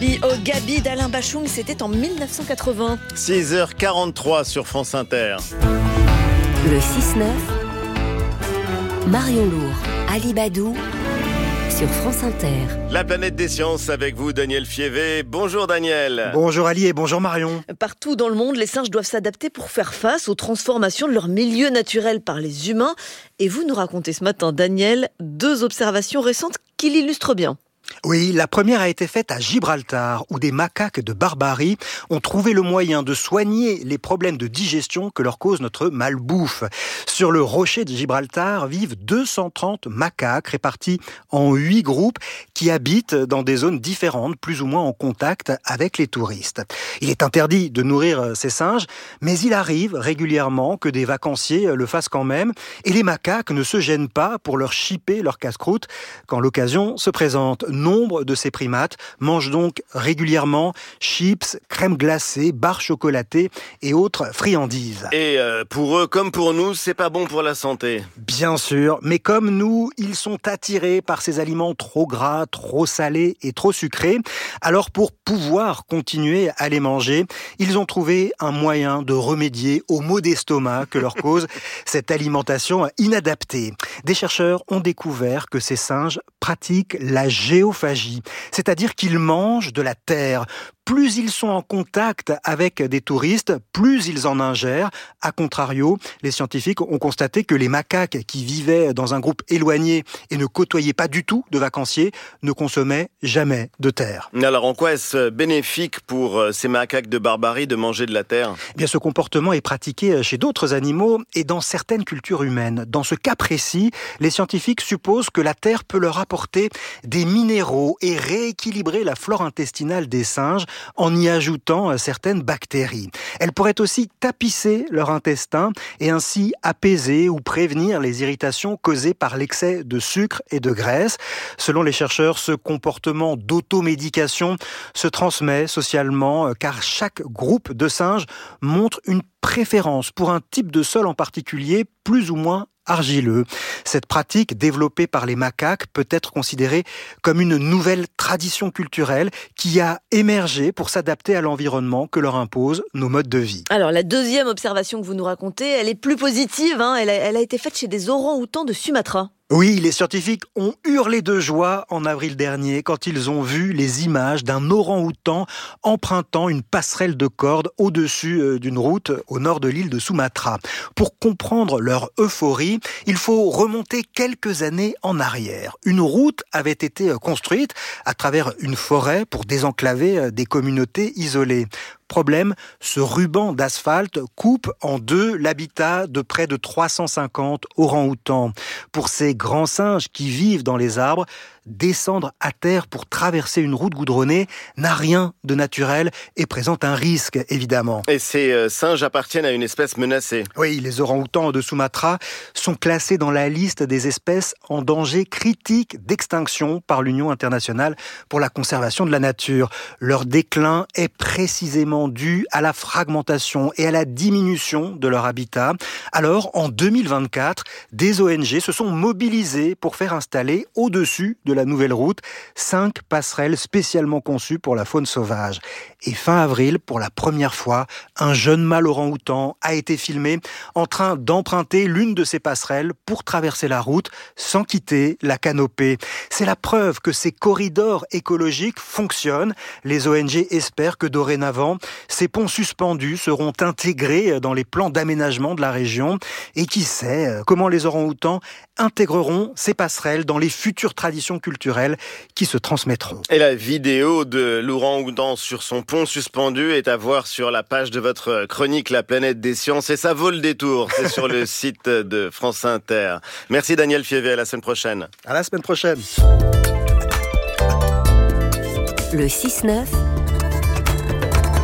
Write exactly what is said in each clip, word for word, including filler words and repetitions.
Au Gabi d'Alain Bachung, c'était en dix-neuf cent quatre-vingts. six heures quarante-trois sur France Inter. Le six neuf, Marion Lourd, Ali Badou sur France Inter. La planète des sciences avec vous, Daniel Fievé. Bonjour Daniel. Bonjour Ali et bonjour Marion. Partout dans le monde, les singes doivent s'adapter pour faire face aux transformations de leur milieu naturel par les humains. Et vous nous racontez ce matin, Daniel, deux observations récentes qui l'illustrent bien. Oui, la première a été faite à Gibraltar, où des macaques de Barbarie ont trouvé le moyen de soigner les problèmes de digestion que leur cause notre malbouffe. Sur le rocher de Gibraltar vivent deux cent trente macaques répartis en huit groupes qui habitent dans des zones différentes, plus ou moins en contact avec les touristes. Il est interdit de nourrir ces singes, mais il arrive régulièrement que des vacanciers le fassent quand même, et les macaques ne se gênent pas pour leur chipper leur casse-croûte quand l'occasion se présente. Nombre de ces primates mangent donc régulièrement chips, crème glacée, barres chocolatées et autres friandises. Et euh, pour eux comme pour nous, c'est pas bon pour la santé. Bien sûr, mais comme nous, ils sont attirés par ces aliments trop gras, trop salés et trop sucrés. Alors pour pouvoir continuer à les manger, ils ont trouvé un moyen de remédier aux maux d'estomac que leur cause cette alimentation inadaptée. Des chercheurs ont découvert que ces singes pratiquent la géophagie, c'est-à-dire qu'ils mangent de la terre. Plus ils sont en contact avec des touristes, plus ils en ingèrent. A contrario, les scientifiques ont constaté que les macaques qui vivaient dans un groupe éloigné et ne côtoyaient pas du tout de vacanciers ne consommaient jamais de terre. Alors en quoi est-ce bénéfique pour ces macaques de Barbarie de manger de la terre ? Eh bien, ce comportement est pratiqué chez d'autres animaux et dans certaines cultures humaines. Dans ce cas précis, les scientifiques supposent que la terre peut leur apporter des minéraux et rééquilibrer la flore intestinale des singes en y ajoutant certaines bactéries. Elle pourrait aussi tapisser leur intestin et ainsi apaiser ou prévenir les irritations causées par l'excès de sucre et de graisse. Selon les chercheurs, ce comportement d'automédication se transmet socialement car chaque groupe de singes montre une préférence pour un type de sol en particulier, plus ou moins argileux. Cette pratique développée par les macaques peut être considérée comme une nouvelle tradition culturelle qui a émergé pour s'adapter à l'environnement que leur imposent nos modes de vie. Alors la deuxième observation que vous nous racontez, elle est plus positive, hein. elle, a, elle a été faite chez des orang-outans de Sumatra. Oui, les scientifiques ont hurlé de joie en avril dernier quand ils ont vu les images d'un orang-outan empruntant une passerelle de corde au-dessus d'une route au nord de l'île de Sumatra. Pour comprendre leur euphorie, il faut remonter quelques années en arrière. Une route avait été construite à travers une forêt pour désenclaver des communautés isolées. Problème, ce ruban d'asphalte coupe en deux l'habitat de près de trois cent cinquante orang-outans. Pour ces grands singes qui vivent dans les arbres, descendre à terre pour traverser une route goudronnée n'a rien de naturel et présente un risque, évidemment. Et ces euh, singes appartiennent à une espèce menacée. Oui, les orang-outans de Sumatra sont classés dans la liste des espèces en danger critique d'extinction par l'Union internationale pour la conservation de la nature. Leur déclin est précisément dû à la fragmentation et à la diminution de leur habitat. Alors, en deux mille vingt-quatre, des O N G se sont mobilisés pour faire installer au-dessus de la nouvelle route cinq passerelles spécialement conçues pour la faune sauvage. Et fin avril, pour la première fois, un jeune mâle orang-outan a été filmé en train d'emprunter l'une de ces passerelles pour traverser la route sans quitter la canopée. C'est la preuve que ces corridors écologiques fonctionnent. Les O N G espèrent que dorénavant, ces ponts suspendus seront intégrés dans les plans d'aménagement de la région. Et qui sait comment les orang-outans intégreront ces passerelles dans les futures traditions culturelles qui se transmettront. Et la vidéo de l'orang-outan sur son pont suspendu est à voir sur la page de votre chronique La planète des sciences et ça vaut le détour. C'est sur le site de France Inter. Merci Daniel Fievé, à la semaine prochaine. À la semaine prochaine. Le six neuf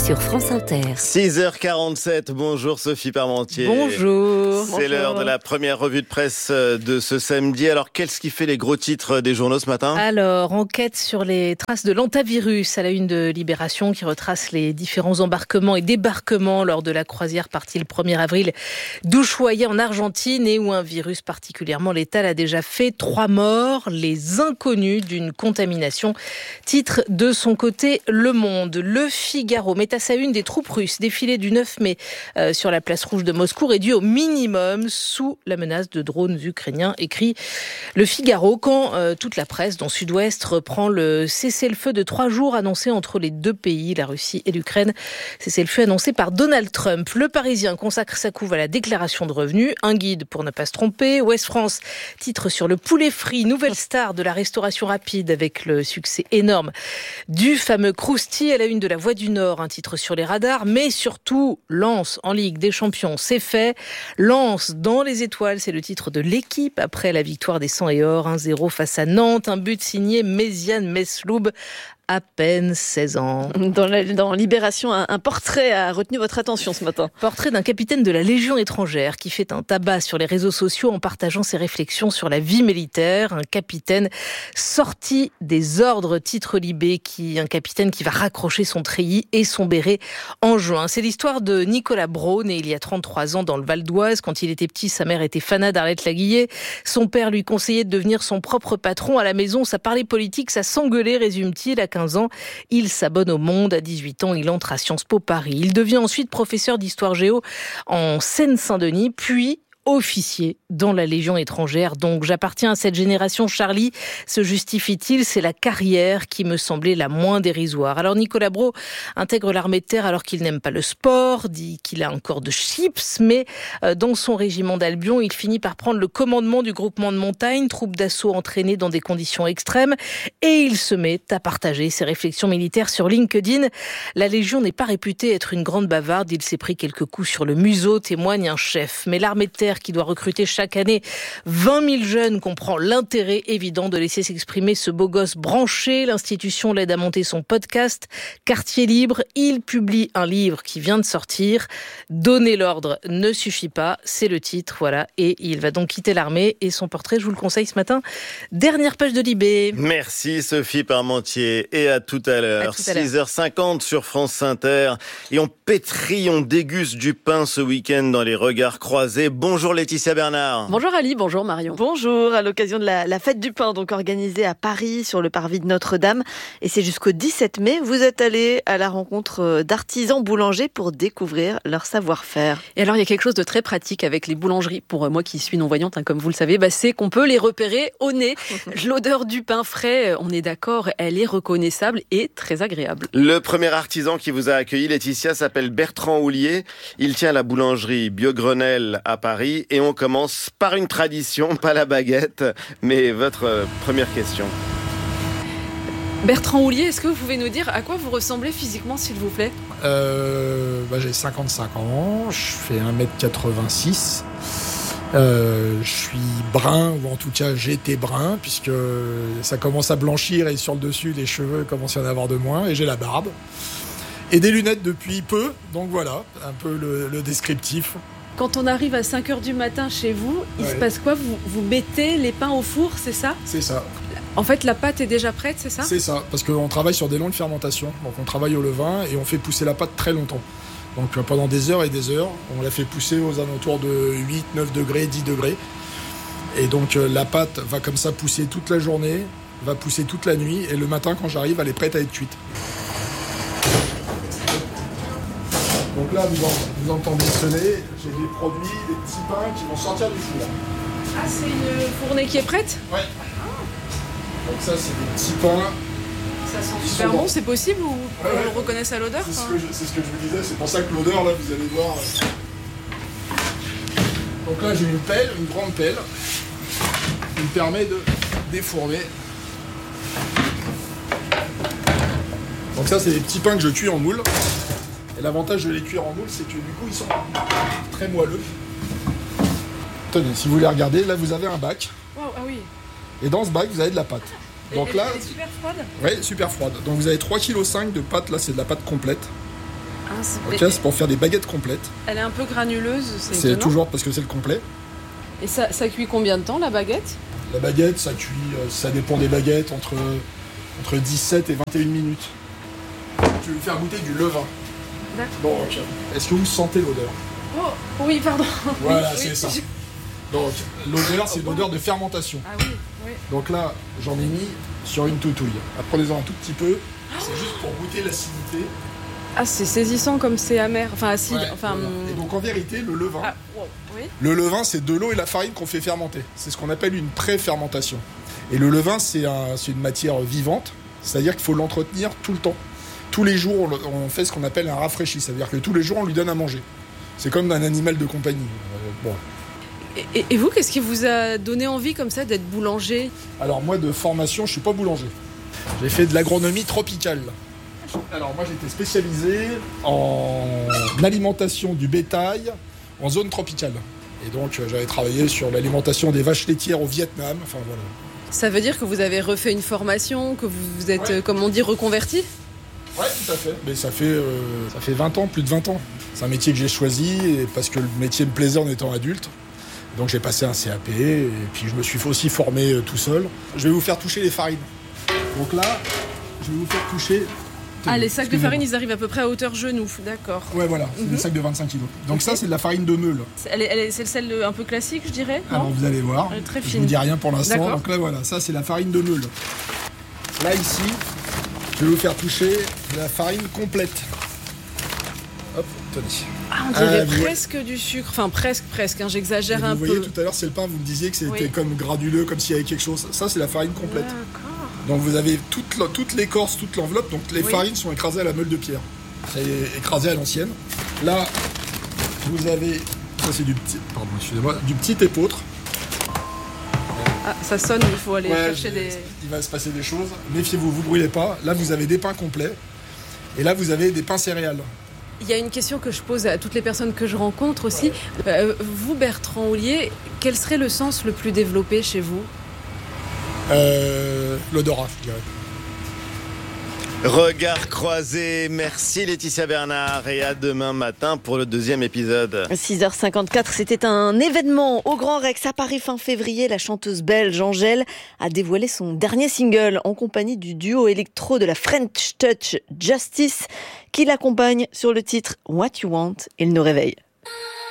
sur France Inter. six heures quarante-sept, bonjour Sophie Parmentier. Bonjour. C'est Bonjour. l'heure de la première revue de presse de ce samedi. Alors, qu'est-ce qui fait les gros titres des journaux ce matin ? Alors, enquête sur les traces de l'antavirus à la une de Libération qui retrace les différents embarquements et débarquements lors de la croisière partie le premier avril d'Ushuaia en Argentine et où un virus particulièrement létal a déjà fait trois morts, les inconnus d'une contamination. Titre de son côté Le Monde. Le Figaro met à sa une des troupes russes défilées du neuf mai euh, sur la place rouge de Moscou réduit au minimum sous la menace de drones ukrainiens, écrit Le Figaro, quand euh, toute la presse, dont Sud-Ouest, reprend le cessez-le-feu de trois jours annoncé entre les deux pays, la Russie et l'Ukraine. Cessez-le-feu annoncé par Donald Trump. Le Parisien consacre sa couve à la déclaration de revenus, un guide pour ne pas se tromper. Ouest France titre sur le poulet frit, nouvelle star de la restauration rapide avec le succès énorme du fameux Krusty à la une de la Voix du Nord, un titre sur les radars, mais surtout Lens en Ligue des Champions, c'est fait. Lens dans les étoiles, c'est le titre de l'équipe après la victoire des Sang et Or, un zéro face à Nantes, un but signé Méziane Mesloub, à peine seize ans. Dans, la, dans Libération, un, un portrait a retenu votre attention ce matin. Portrait d'un capitaine de la Légion étrangère qui fait un tabac sur les réseaux sociaux en partageant ses réflexions sur la vie militaire. Un capitaine sorti des ordres, titre Libé, qui, un capitaine qui va raccrocher son treillis et son béret en juin. C'est l'histoire de Nicolas Braun, né il y a trente-trois ans dans le Val d'Oise. Quand il était petit, sa mère était fanat d'Arlette Laguillet. Son père lui conseillait de devenir son propre patron. À la maison, ça parlait politique, ça s'engueulait, résume-t-il. À quinze ans, il s'abonne au Monde. À dix-huit ans, il entre à Sciences Po Paris. Il devient ensuite professeur d'histoire géo en Seine-Saint-Denis, puis officier dans la Légion étrangère. Donc, j'appartiens à cette génération, Charlie. Se justifie-t-il ? C'est la carrière qui me semblait la moins dérisoire. Alors, Nicolas Braun intègre l'armée de terre alors qu'il n'aime pas le sport, dit qu'il a un corps de chips, mais dans son régiment d'Albion, il finit par prendre le commandement du groupement de montagne, troupe d'assaut entraînée dans des conditions extrêmes, et il se met à partager ses réflexions militaires sur LinkedIn. La Légion n'est pas réputée être une grande bavarde, il s'est pris quelques coups sur le museau, témoigne un chef. Mais l'armée de terre qui doit recruter chaque année vingt mille jeunes comprend l'intérêt évident de laisser s'exprimer ce beau gosse branché. L'institution l'aide à monter son podcast Quartier Libre. Il publie un livre qui vient de sortir. Donner l'ordre ne suffit pas, c'est le titre, voilà. Et il va donc quitter l'armée et son portrait, je vous le conseille ce matin. Dernière page de Libé. Merci Sophie Parmentier et à tout à l'heure. six heures cinquante sur France Inter et on pétrit, on déguste du pain ce week-end dans les regards croisés. Bonjour Laetitia Bernard. Bonjour Ali, bonjour Marion. Bonjour, à l'occasion de la, la fête du pain, donc organisée à Paris sur le parvis de Notre-Dame. Et c'est jusqu'au dix-sept mai, vous êtes allés à la rencontre d'artisans boulangers pour découvrir leur savoir-faire. Et alors il y a quelque chose de très pratique avec les boulangeries, pour moi qui suis non-voyante, hein, comme vous le savez, bah, c'est qu'on peut les repérer au nez. L'odeur du pain frais, on est d'accord, elle est reconnaissable et très agréable. Le premier artisan qui vous a accueilli, Laetitia, s'appelle Bertrand Houlier. Il tient la boulangerie Biogrenelle à Paris. Et on commence par une tradition, pas la baguette, mais votre première question. Bertrand Houlier, est-ce que vous pouvez nous dire à quoi vous ressemblez physiquement, s'il vous plaît ? euh, bah J'ai cinquante-cinq ans, je fais un mètre quatre-vingt-six. Euh, je suis brun, ou en tout cas j'étais brun, puisque ça commence à blanchir et sur le dessus, les cheveux commencent à en avoir de moins, et j'ai la barbe. Et des lunettes depuis peu, donc voilà, un peu le, le descriptif. Quand on arrive à cinq heures du matin chez vous, il ouais. se passe quoi ? vous, vous mettez les pains au four, c'est ça ? C'est ça. En fait, la pâte est déjà prête, c'est ça ? C'est ça, parce qu'on travaille sur des longues fermentations. Donc on travaille au levain et on fait pousser la pâte très longtemps. Donc pendant des heures et des heures, on la fait pousser aux alentours de huit, neuf degrés, dix degrés. Et donc la pâte va comme ça pousser toute la journée, va pousser toute la nuit, et le matin, quand j'arrive, elle est prête à être cuite. Donc là, vous, en, vous entendez sonner, j'ai des produits, des petits pains qui vont sortir du four. Ah, c'est une fournée qui est prête ? Ouais. Donc ça, c'est des petits pains. Ça sent super bon, c'est possible ou ouais, on ouais. le reconnaisse à l'odeur ? C'est ce, que je, c'est ce que je vous disais, c'est pour ça que l'odeur, là, vous allez voir. Donc là, j'ai une pelle, une grande pelle, qui me permet de défourner. Donc ça, c'est des petits pains que je cuis en moule. Et l'avantage de les cuire en moule, c'est que du coup, ils sont très moelleux. Tenez, si vous les regardez, là, vous avez un bac. Wow, ah oui. Et dans ce bac, vous avez de la pâte. Donc elle, là, elle est super froide ? Oui, super froide. Donc vous avez trois virgule cinq kilos de pâte, là, c'est de la pâte complète. Ok, c'est pour faire des baguettes complètes. Elle est un peu granuleuse, c'est, c'est étonnant. toujours parce que c'est le complet. Et ça, ça cuit combien de temps, la baguette? La baguette, ça cuit, euh, ça dépend des baguettes, entre, entre dix-sept et vingt et une minutes. Je vais vous faire goûter du levain. D'accord. Donc, est-ce que vous sentez l'odeur? Oh, oui, pardon. Voilà, oui, c'est oui, ça. Je... Donc, l'odeur, c'est l'odeur de fermentation. Ah oui, oui. Donc là, j'en ai mis sur une toutouille. Prenez-en un tout petit peu. C'est juste pour goûter l'acidité. Ah, c'est saisissant comme c'est amer. Enfin, acide. Ouais, enfin, voilà. Et donc, en vérité, le levain, ah, wow, oui. le levain, c'est de l'eau et la farine qu'on fait fermenter. C'est ce qu'on appelle une pré-fermentation. Et le levain, c'est, un, c'est une matière vivante. C'est-à-dire qu'il faut l'entretenir tout le temps. Tous les jours, on fait ce qu'on appelle un rafraîchi. C'est-à-dire que tous les jours, on lui donne à manger. C'est comme un animal de compagnie. Bon. Et, et vous, qu'est-ce qui vous a donné envie comme ça d'être boulanger? Alors moi, de formation, je suis pas boulanger. J'ai fait de l'agronomie tropicale. Alors moi, j'étais spécialisé en alimentation du bétail en zone tropicale. Et donc, j'avais travaillé sur l'alimentation des vaches laitières au Vietnam. Enfin voilà. Ça veut dire que vous avez refait une formation, que vous vous êtes, Ouais. comme on dit, reconverti? Ouais, tout à fait. Mais ça fait, euh, ça fait vingt ans, plus de vingt ans. C'est un métier que j'ai choisi et parce que le métier me plaisait en étant adulte. Donc j'ai passé un C A P et puis je me suis aussi formé tout seul. Je vais vous faire toucher les farines. Donc là, je vais vous faire toucher... Ah, les sacs de farine, ils arrivent à peu près à hauteur genou, d'accord. Ouais, voilà, c'est Mhm. des sacs de vingt-cinq kilos. Donc Ok. ça, c'est de la farine de meule. C'est, elle est, elle est- c'est celle un peu classique, je dirais, non? Alors vous allez voir, Elle est très je fine. vous dis rien pour l'instant. D'accord. Donc là, voilà, ça c'est la farine de meule. Là, ici, je vais vous faire toucher la farine complète. Hop, tenez. Ah, on dirait Ah, vous- presque du sucre. Enfin, presque, presque, hein, Et j'exagère vous un voyez, peu. tout à l'heure, c'est le pain, vous me disiez que c'était Oui. comme granuleux, comme s'il y avait quelque chose. Ça, c'est la farine complète. D'accord. Donc vous avez toute, la- toute l'écorce, toute l'enveloppe, donc les Oui. farines sont écrasées à la meule de pierre. C'est écrasé à l'ancienne. Là, vous avez, ça c'est du petit, pardon, excusez-moi, du petit épeautre. Ah, ça sonne, il faut aller Ouais, chercher je- des... Il va se passer des choses. Méfiez-vous, vous brûlez pas. Là, vous avez des pains complets. Et là, vous avez des pains céréales. Il y a une question que je pose à toutes les personnes que je rencontre aussi. Euh, vous, Bertrand Houllier, quel serait le sens le plus développé chez vous? Euh, l'odorat, je dirais. Regard croisé, merci Laetitia Bernard et à demain matin pour le deuxième épisode. six heures cinquante-quatre, c'était un événement au Grand Rex à Paris fin février. La chanteuse belge Angèle a dévoilé son dernier single en compagnie du duo électro de la French Touch Justice qui l'accompagne sur le titre What You Want. Il nous réveille.